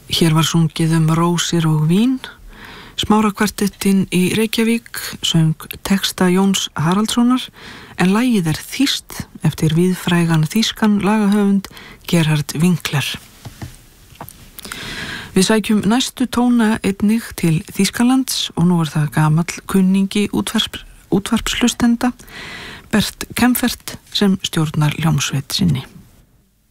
Hér var sungið rósir og vín. Smárakvartettinn í Reykjavík söng texta Jóns Haraldssonar en lagið þýskt eftir víðfrægan þýskan lagahöfund Gerhard Winkler. Við sækjum næstu tóna einnig til Þýskalands og nú það gamall kunningi útvarpshlustenda Bert Kempfert sem stjórnar hljómsveit sinni.